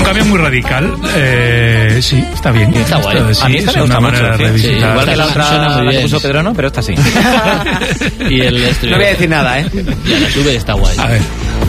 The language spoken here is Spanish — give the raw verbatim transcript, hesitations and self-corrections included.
cambio muy radical. Eh, sí, está bien. Está guay. Esto, sí, a mí esta es me una gusta manera mucho. de Sí, sí, revisitar. igual que la Suena otra muy la que bien. puso Pedro, no, pero esta sí. Y el estribillo. No voy a decir nada, ¿eh? Ya la sube y está guay. A ver.